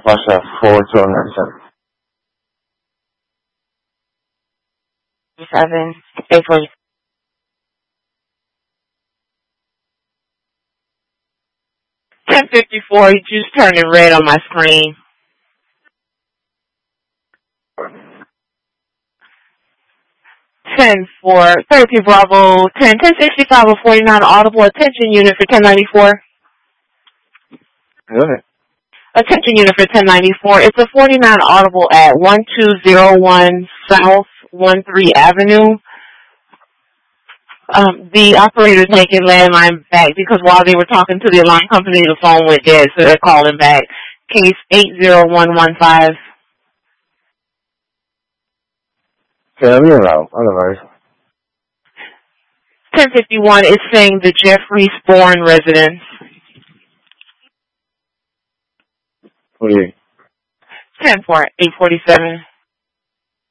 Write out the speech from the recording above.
passa forward to on that 7, 840. $10.54, you just turning red on my screen. 10-4, 30 Bravo, 1065 or 49 audible. Attention unit for 1094. Go ahead. Attention unit for 1094. It's a 49 audible at 1201 South 13 Avenue. The operator's making landline back because while they were talking to the alarm company, the phone went dead, so they're calling back. Case 80115. Let me allow. Otherwise. 1051 is saying the Jeffrey Bourne residence. 48. 10-4, 847.